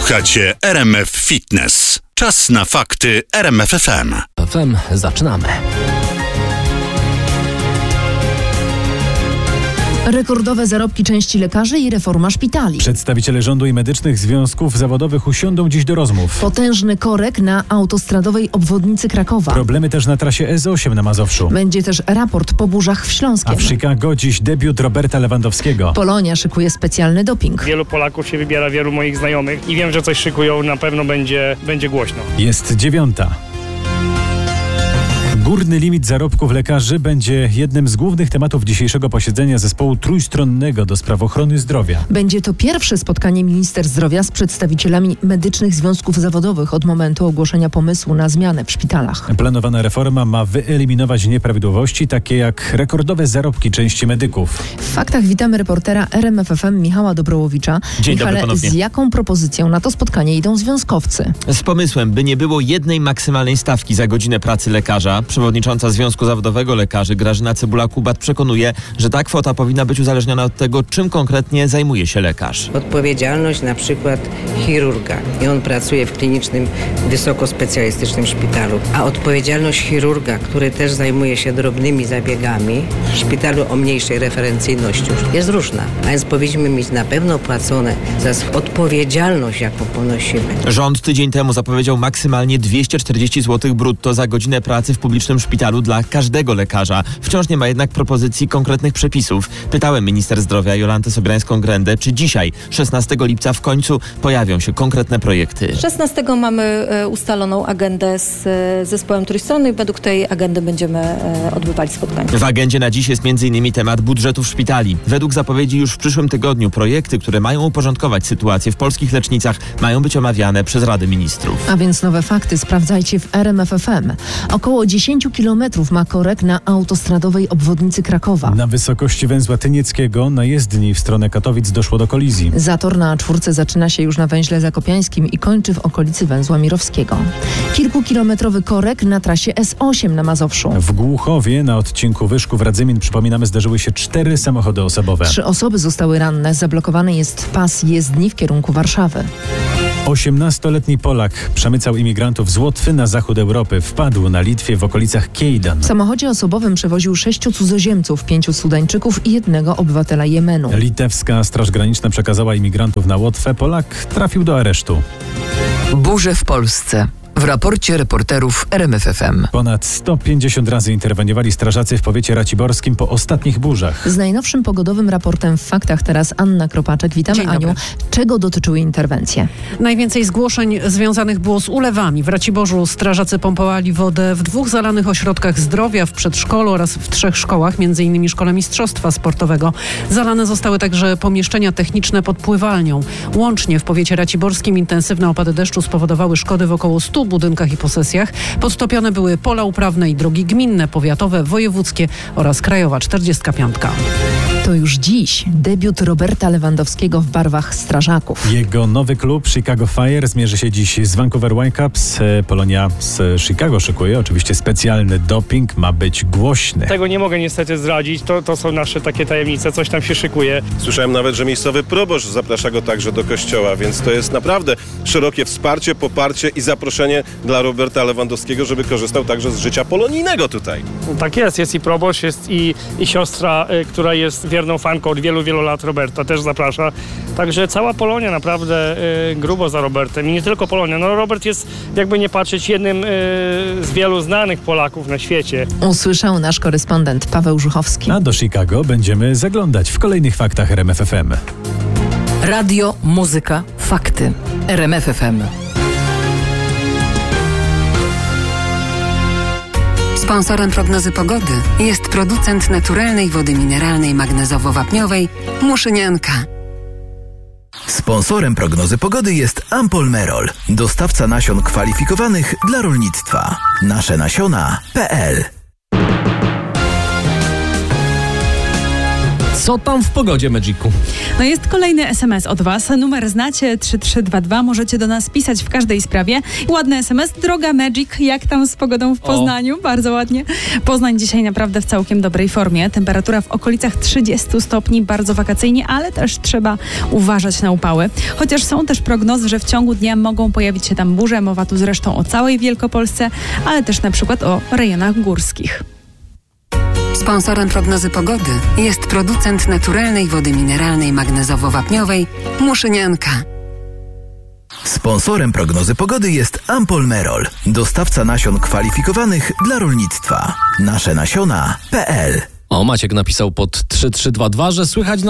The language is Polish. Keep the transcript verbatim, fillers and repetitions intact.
Słuchacie R M F Fitness. Czas na fakty R M F F M. F M zaczynamy. Rekordowe zarobki części lekarzy i reforma szpitali. Przedstawiciele rządu i medycznych związków zawodowych usiądą dziś do rozmów. Potężny korek na autostradowej obwodnicy Krakowa. Problemy też na trasie S osiem na Mazowszu. Będzie też raport po burzach w Śląskiem. A w Chicago dziś debiut Roberta Lewandowskiego. Polonia szykuje specjalny doping. Wielu Polaków się wybiera, wielu moich znajomych i wiem, że coś szykują, na pewno będzie, będzie głośno. Jest dziewiąta. Górny limit zarobków lekarzy będzie jednym z głównych tematów dzisiejszego posiedzenia zespołu trójstronnego do spraw ochrony zdrowia. Będzie to pierwsze spotkanie minister zdrowia z przedstawicielami medycznych związków zawodowych od momentu ogłoszenia pomysłu na zmianę w szpitalach. Planowana reforma ma wyeliminować nieprawidłowości, takie jak rekordowe zarobki części medyków. W faktach witamy reportera R M F F M Michała Dobrołowicza. Dzień Michale, dobry ponownie. Z jaką propozycją na to spotkanie idą związkowcy? Z pomysłem, by nie było jednej maksymalnej stawki za godzinę pracy lekarza. Przewodnicząca Związku Zawodowego Lekarzy Grażyna Cebula-Kubat przekonuje, że ta kwota powinna być uzależniona od tego, czym konkretnie zajmuje się lekarz. Odpowiedzialność na przykład chirurga i on pracuje w klinicznym, wysokospecjalistycznym szpitalu, a odpowiedzialność chirurga, który też zajmuje się drobnymi zabiegami w szpitalu o mniejszej referencyjności jest różna, a więc powinniśmy mieć na pewno płacone za odpowiedzialność, jaką ponosimy. Rząd tydzień temu zapowiedział maksymalnie dwieście czterdzieści złotych brutto za godzinę pracy w publicznym szpitalu dla każdego lekarza. Wciąż nie ma jednak propozycji konkretnych przepisów. Pytałem minister zdrowia Jolantę Sobierańską-Grendę, czy dzisiaj, szesnastego lipca, w końcu pojawią się konkretne projekty. szesnastego mamy ustaloną agendę z zespołem trójstronnym i według tej agendy będziemy odbywali spotkania. W agendzie na dziś jest między innymi temat budżetów szpitali. Według zapowiedzi już w przyszłym tygodniu projekty, które mają uporządkować sytuację w polskich lecznicach, mają być omawiane przez Radę Ministrów. A więc nowe fakty sprawdzajcie w R M F F M. Około dziesięć kilometrów ma korek na autostradowej obwodnicy Krakowa. Na wysokości węzła Tynieckiego na jezdni w stronę Katowic doszło do kolizji. Zator na czwórce zaczyna się już na węźle zakopiańskim i kończy w okolicy węzła Mirowskiego. Kilkukilometrowy korek na trasie S osiem na Mazowszu. W Głuchowie na odcinku Wyszków-Radzymin, przypominamy, zdarzyły się cztery samochody osobowe. Trzy osoby zostały ranne. Zablokowany jest pas jezdni w kierunku Warszawy. osiemnastoletni Polak przemycał imigrantów z Łotwy na zachód Europy. Wpadł na Litwie w okolicach Kiejdan. W samochodzie osobowym przewoził sześciu cudzoziemców, pięciu Sudańczyków i jednego obywatela Jemenu. Litewska Straż Graniczna przekazała imigrantów na Łotwę. Polak trafił do aresztu. Burze w Polsce. W raporcie reporterów R M F F M. Ponad sto pięćdziesiąt razy interweniowali strażacy w powiecie raciborskim po ostatnich burzach. Z najnowszym pogodowym raportem w faktach teraz Anna Kropaczek. Witamy, Dzień dobry. Aniu. Czego dotyczyły interwencje? Najwięcej zgłoszeń związanych było z ulewami. W Raciborzu strażacy pompowali wodę w dwóch zalanych ośrodkach zdrowia, w przedszkolu oraz w trzech szkołach, między innymi Szkole Mistrzostwa Sportowego. Zalane zostały także pomieszczenia techniczne pod pływalnią. Łącznie w powiecie raciborskim intensywne opady deszczu spowodowały szkody w około stu budynkach i posesjach. Podtopione były pola uprawne i drogi gminne, powiatowe, wojewódzkie oraz Krajowa czterdziestka piątka. To już dziś debiut Roberta Lewandowskiego w barwach strażaków. Jego nowy klub Chicago Fire zmierzy się dziś z Vancouver Whitecaps. Polonia z Chicago szykuje oczywiście specjalny doping, ma być głośny. Tego nie mogę niestety zdradzić, to, to są nasze takie tajemnice, coś tam się szykuje. Słyszałem nawet, że miejscowy proboszcz zaprasza go także do kościoła, więc to jest naprawdę szerokie wsparcie, poparcie i zaproszenie dla Roberta Lewandowskiego, żeby korzystał także z życia polonijnego tutaj. Tak jest, jest i proboszcz, jest i, i siostra, y, która jest wierną fanką od wielu, wielu lat Roberta, też zaprasza. Także cała Polonia naprawdę y, grubo za Robertem i nie tylko Polonia. No Robert jest, jakby nie patrzeć, jednym y, z wielu znanych Polaków na świecie. Usłyszał nasz korespondent Paweł Żuchowski. A do Chicago będziemy zaglądać w kolejnych faktach R M F F M. Radio, muzyka, fakty. R M F F M. Sponsorem prognozy pogody jest producent naturalnej wody mineralnej magnezowo-wapniowej Muszynianka. Sponsorem prognozy pogody jest Ampol-Merol, dostawca nasion kwalifikowanych dla rolnictwa. Nasze nasiona kropka p l Co tam w pogodzie, Magicu? No jest kolejny es em es od Was. Numer znacie, trzy trzy dwa dwa. Możecie do nas pisać w każdej sprawie. Ładny es em es. Droga Magic, jak tam z pogodą w Poznaniu? O. Bardzo ładnie. Poznań dzisiaj naprawdę w całkiem dobrej formie. Temperatura w okolicach trzydziestu stopni, bardzo wakacyjnie, ale też trzeba uważać na upały. Chociaż są też prognozy, że w ciągu dnia mogą pojawić się tam burze. Mowa tu zresztą o całej Wielkopolsce, ale też na przykład o rejonach górskich. Sponsorem prognozy pogody jest producent naturalnej wody mineralnej magnezowo-wapniowej Muszynianka. Sponsorem prognozy pogody jest Ampol Merol, dostawca nasion kwalifikowanych dla rolnictwa. nasze nasiona kropka pe el. O, Maciek napisał pod trzy trzy dwa dwa, że słychać na